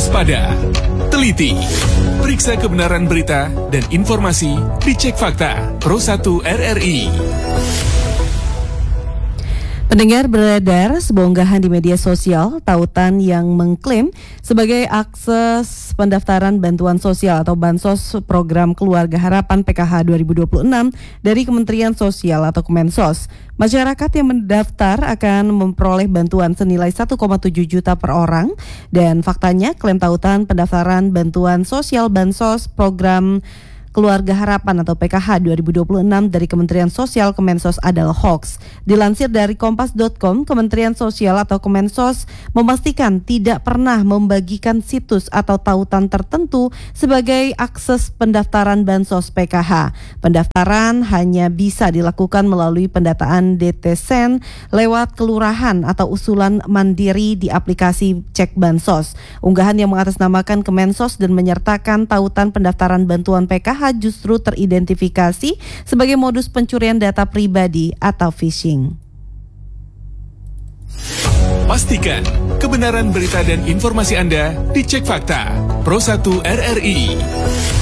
waspada, teliti, periksa kebenaran berita dan informasi dicek fakta Pro 1 RRI. Pendengar, beredar sebuah unggahan di media sosial tautan yang mengklaim sebagai akses pendaftaran bantuan sosial atau Bansos Program Keluarga Harapan PKH 2026 dari Kementerian Sosial atau Kemensos. Masyarakat yang mendaftar akan memperoleh bantuan senilai 1,7 juta per orang, dan faktanya klaim tautan pendaftaran bantuan sosial Bansos Program Keluarga Harapan atau PKH 2026 dari Kementerian Sosial Kemensos adalah hoax. Dilansir dari Kompas.com, Kementerian Sosial atau Kemensos memastikan tidak pernah membagikan situs atau tautan tertentu sebagai akses pendaftaran Bansos PKH. Pendaftaran hanya bisa dilakukan melalui pendataan DTSen lewat kelurahan atau usulan mandiri di aplikasi Cek Bansos. Unggahan yang mengatasnamakan Kemensos dan menyertakan tautan pendaftaran bantuan PKH justru teridentifikasi sebagai modus pencurian data pribadi atau phishing. Pastikan kebenaran berita dan informasi Anda dicek fakta Pro 1 RRI.